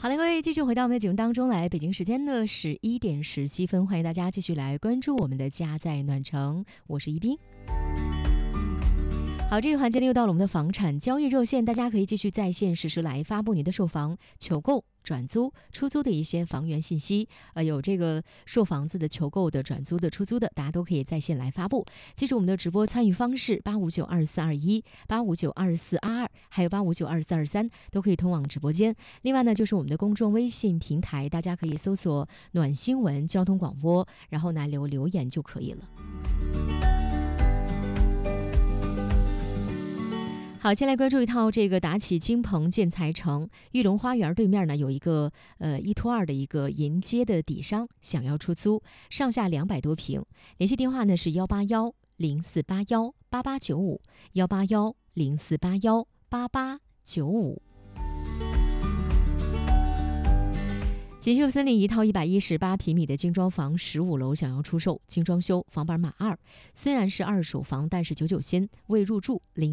好的，各位继续回到我们的节目当中来。北京时间的11点17分，欢迎大家继续来关注我们的家在暖城，我是宜宾。好，这个环节呢又到了我们的房产交易热线，大家可以继续在线实时来发布您的售房、求购、转租、出租的一些房源信息。有这个售房子的、求购的、转租的、出租的，大家都可以在线来发布。记住我们的直播参与方式：8592421、8592422，还有8592423，都可以通往直播间。另外呢，就是我们的公众微信平台，大家可以搜索“暖新闻交通广播”，然后呢留言就可以了。好，先来关注一套这个达起金鹏建材城玉龙花园对面呢有一个1+2的一个银阶的底商，想要出租，上下200多平。联系电话呢是18104818895 18104818895。锦绣森林一套118平米的精装房15楼想要出售，精装修，房板码2，虽然是二手房，但是99新，未入住，